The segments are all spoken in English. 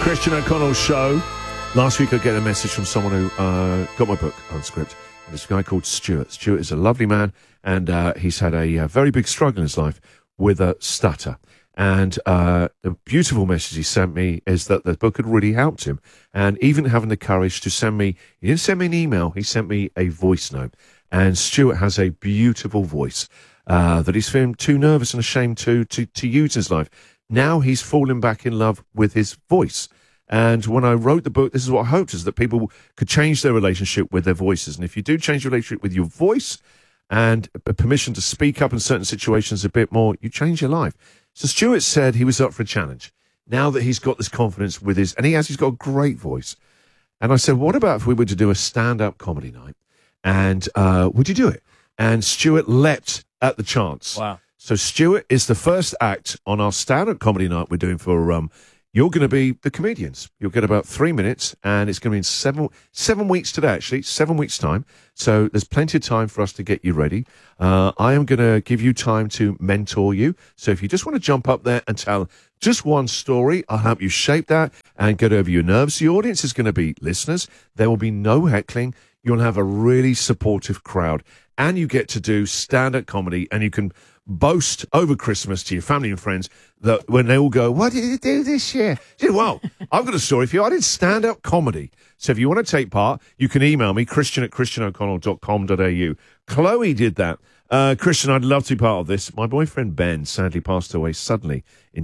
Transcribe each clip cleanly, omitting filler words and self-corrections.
Christian O'Connell Show. Last week I get a message from someone who got my book, Unscript. And it's a guy called Stuart. Stuart is a lovely man, and he's had a very big struggle in his life with a stutter. And the beautiful message he sent me is that the book had really helped him. And even having the courage to send me, he didn't send me an email, he sent me a voice note. And Stuart has a beautiful voice that he's feeling too nervous and ashamed to use in his life. Now he's fallen back in love with his voice. And when I wrote the book, this is what I hoped, is that people could change their relationship with their voices. And if you do change your relationship with your voice and permission to speak up in certain situations a bit more, you change your life. So Stuart said he was up for a challenge. Now that he's got this confidence with his, and he's got a great voice. And I said, what about if we were to do a stand-up comedy night? And would you do it? And Stuart leapt at the chance. Wow. So Stuart is the first act on our stand-up comedy night we're doing for, you're going to be the comedians. You'll get about 3 minutes, and it's going to be in 7 weeks today, actually, 7 weeks' time. So there's plenty of time for us to get you ready. I am going to give you time to mentor you. So if you just want to jump up there and tell just one story, I'll help you shape that and get over your nerves. The audience is going to be listeners. There will be no heckling. You'll have a really supportive crowd, and you get to do stand-up comedy, and you can boast over Christmas to your family and friends that when they all go, what did you do this year? Well, I've got a story for you. I did stand-up comedy. So if you want to take part, you can email me, christian@christianoconnell.com.au. Chloe did that. Christian, I'd love to be part of this. My boyfriend Ben sadly passed away suddenly in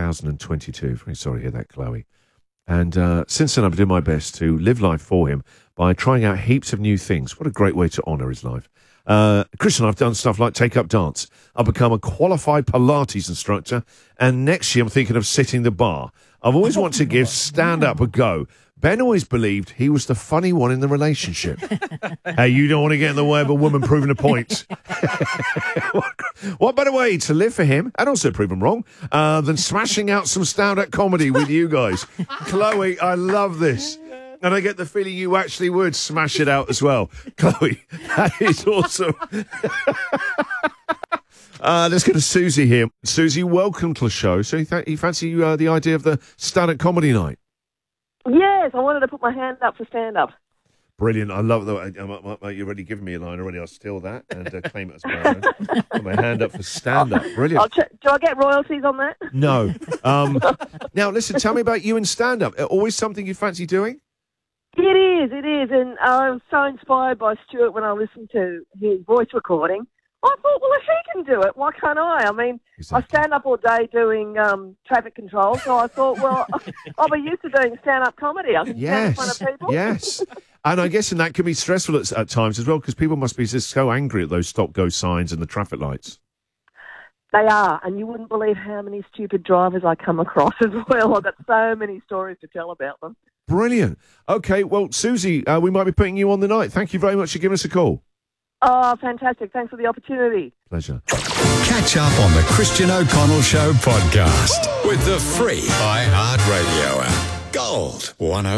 2022. Very sorry to hear that, Chloe. And since then, I've been doing my best to live life for him by trying out heaps of new things. What a great way to honour his life. Christian, I've done stuff like take up dance. I've become a qualified Pilates instructor, and next year I'm thinking of sitting the bar. I've always wanted to give stand-up a go. Ben always believed he was the funny one in the relationship. Hey, you don't want to get in the way of a woman proving a point. What better way to live for him, and also prove him wrong, than smashing out some stand-up comedy with you guys? Chloe, I love this. And I get the feeling you actually would smash it out as well. Chloe, that is awesome. Let's go to Susie here. Susie, welcome to the show. So you fancy the idea of the stand-up comedy night? Yes, I wanted to put my hand up for stand-up. Brilliant. I love that. You've already given me a line already. I'll steal that and claim it as mine. Put my hand up for stand-up. Brilliant. Do I get royalties on that? No. Now, listen, tell me about you and stand-up. Always something you fancy doing? It is, and I was so inspired by Stuart when I listened to his voice recording. I thought, well, if he can do it, why can't I? I mean, exactly. I stand up all day doing traffic control, so I thought, well, I'll be used to doing stand-up comedy. I can stand in front of people. Yes, and I guess that can be stressful at times as well, because people must be just so angry at those stop-go signs and the traffic lights. They are, and you wouldn't believe how many stupid drivers I come across as well. I've got so many stories to tell about them. Brilliant. Okay, well, Susie, we might be putting you on the night. Thank you very much for giving us a call. Oh, fantastic. Thanks for the opportunity. Pleasure. Catch up on the Christian O'Connell Show podcast with the free iHeartRadio app. Gold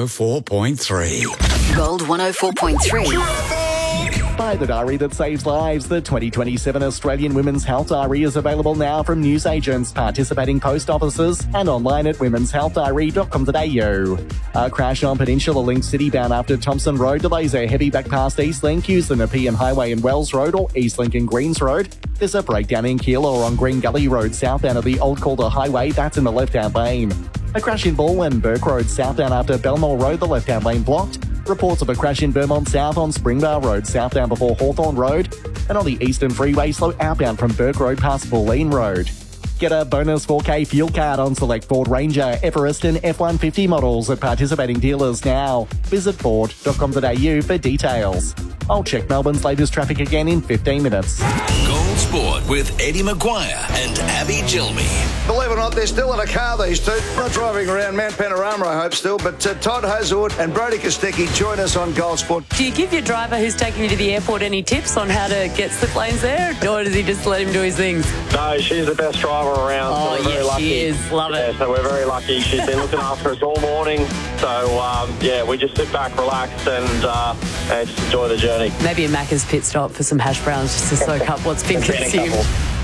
104.3. Gold 104.3. Buy the diary that saves lives. The 2027 Australian Women's Health Diary is available now from newsagents, participating post offices, and online at womenshealthdiary.com.au. A crash on Peninsula Link City bound after Thompson Road delays a heavy back past Eastlink, use the Nepean Highway and Wells Road or Eastlink and Greens Road. There's a breakdown in Keilor on Green Gully Road southbound of the Old Calder Highway, that's in the left-hand lane. A crash in Baldwin, Burke Road southbound after Belmore Road, the left-hand lane blocked. Reports of a crash in Vermont South on Springvale Road, southbound before Hawthorne Road. And on the Eastern Freeway, slow outbound from Burke Road past Bulleen Road. Get a bonus 4K fuel card on select Ford Ranger, Everest and F-150 models at participating dealers now. Visit Ford.com.au for details. I'll check Melbourne's latest traffic again in 15 minutes. Gold Sport with Eddie Maguire and Abby Gilmy. Believe it or not, they're still in a car, these two. Not driving around Mount Panorama, I hope still, but Todd Hazelwood and Brody Kostecki join us on Gold Sport. Do you give your driver who's taking you to the airport any tips on how to get slip lanes there, or does he just let him do his things? No, she's the best driver around. Oh, so we're very lucky. She is. Love it. Yeah, so we're very lucky. She's been looking after us all morning. So, we just sit back, relax, and just enjoy the journey. Maybe a Macca's pit stop for some hash browns just to soak up what's been consumed.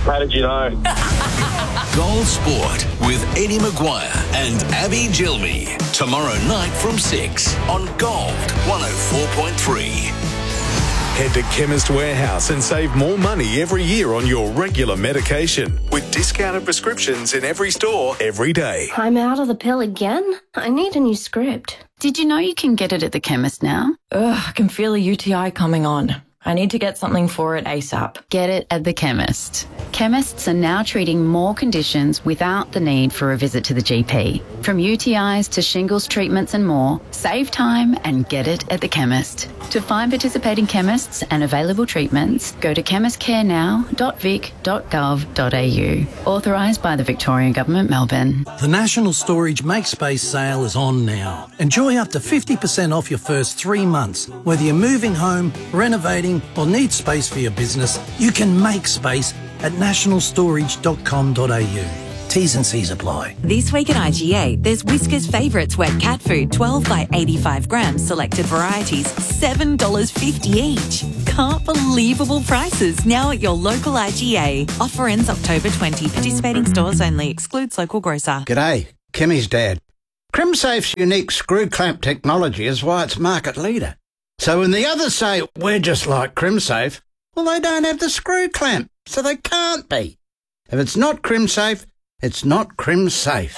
How did you know? Gold Sport with Eddie Maguire and Abby Gilby. Tomorrow night from 6 on Gold 104.3. Head to Chemist Warehouse and save more money every year on your regular medication with discounted prescriptions in every store every day. I'm out of the pill again? I need a new script. Did you know you can get it at the chemist now? Ugh, I can feel a UTI coming on. I need to get something for it ASAP. Get it at the chemist. Chemists are now treating more conditions without the need for a visit to the GP. From UTIs to shingles treatments and more, save time and get it at the chemist. To find participating chemists and available treatments, go to chemistcarenow.vic.gov.au. Authorised by the Victorian Government, Melbourne. The National Storage Make Space sale is on now. Enjoy up to 50% off your first 3 months. Whether you're moving home, renovating, or need space for your business, you can make space at nationalstorage.com.au. T's and C's apply. This week at IGA, there's Whiskas Favourites wet cat food, 12 by 85 grams, selected varieties, $7.50 each. Can't believable prices now at your local IGA. Offer ends October 20. Participating stores only. Excludes local grocer. G'day, Kimmy's dad. CrimSafe's unique screw clamp technology is why it's market leader. So when the others say, we're just like CrimSafe, well, they don't have the screw clamp, so they can't be. If it's not CrimSafe, it's not CrimSafe.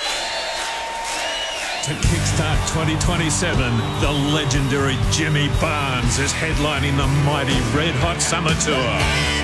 To kickstart 2027, the legendary Jimmy Barnes is headlining the mighty Red Hot Summer Tour.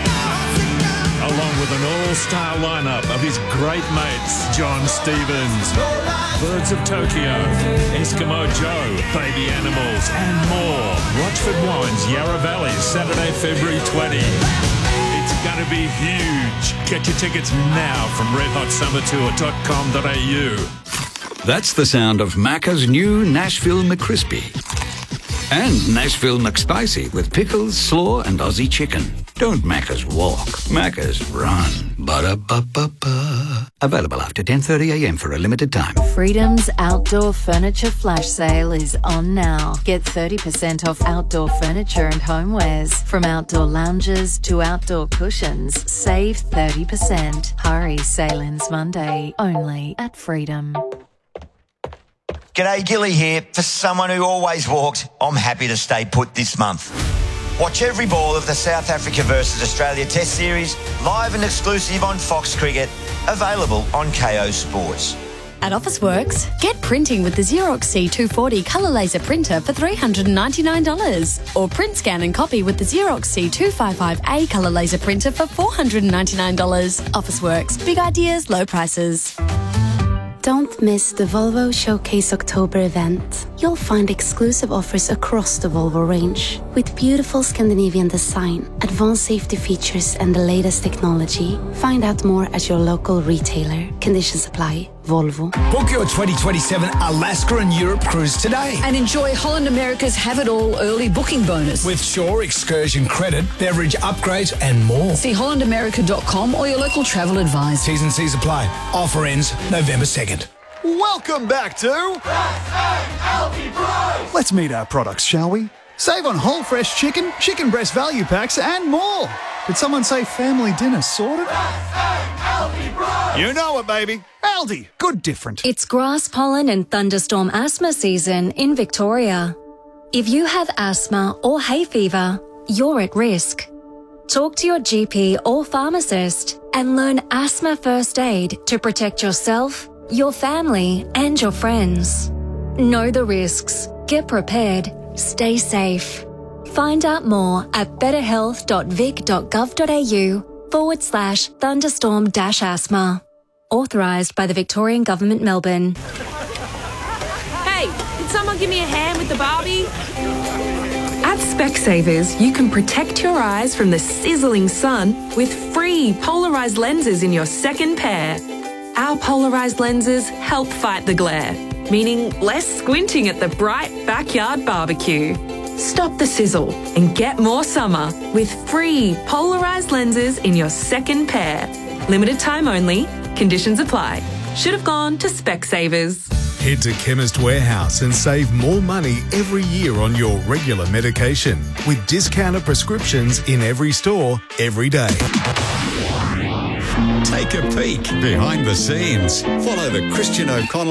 Along with an all-star lineup of his great mates, John Stevens, Birds of Tokyo, Eskimo Joe, Baby Animals, and more. Rochford Wines, Yarra Valley, Saturday, February 20. It's going to be huge. Get your tickets now from redhotsummertour.com.au. That's the sound of Macca's new Nashville McCrispy. And Nashville McSpicy with pickles, slaw, and Aussie chicken. Don't Macca's walk, Macca's run. Ba-da-ba-ba-ba. Available after 10:30am for a limited time. Freedom's outdoor furniture flash sale is on now. Get 30% off outdoor furniture and homewares. From outdoor lounges to outdoor cushions, save 30%. Hurry, sale ends Monday, only at Freedom. G'day, Gilly here. For someone who always walked, I'm happy to stay put this month. Watch every ball of the South Africa versus Australia Test Series, live and exclusive on Fox Cricket, available on KO Sports. At Officeworks, get printing with the Xerox C240 colour laser printer for $399. Or print, scan and copy with the Xerox C255A colour laser printer for $499. Officeworks, big ideas, low prices. Don't miss the Volvo Showcase October event. You'll find exclusive offers across the Volvo range with beautiful Scandinavian design, advanced safety features, and the latest technology. Find out more at your local retailer. Conditions apply. Volvo. Book your 2027 Alaska and Europe cruise today. And enjoy Holland America's Have It All early booking bonus. With Shore excursion credit, beverage upgrades and more. See hollandamerica.com or your local travel advisor. T's and C's apply. Offer ends November 2nd. Welcome back to Let's meet our products, shall we? Save on whole fresh chicken, chicken breast value packs, and more. Did someone say family dinner sorted? You know it, baby. Aldi, good different. It's grass pollen and thunderstorm asthma season in Victoria. If you have asthma or hay fever, you're at risk. Talk to your GP or pharmacist and learn asthma first aid to protect yourself, your family, and your friends. Know the risks, get prepared, stay safe. Find out more at betterhealth.vic.gov.au/thunderstorm-asthma. Authorised by the Victorian Government, Melbourne. Hey, can someone give me a hand with the Barbie? At Specsavers, you can protect your eyes from the sizzling sun with free polarised lenses in your second pair. Our polarised lenses help fight the glare, meaning less squinting at the bright backyard barbecue. Stop the sizzle and get more summer with free polarised lenses in your second pair. Limited time only. Conditions apply. Should have gone to Specsavers. Head to Chemist Warehouse and save more money every year on your regular medication with discounted prescriptions in every store every day. Take a peek behind the scenes. Follow the Christian O'Connell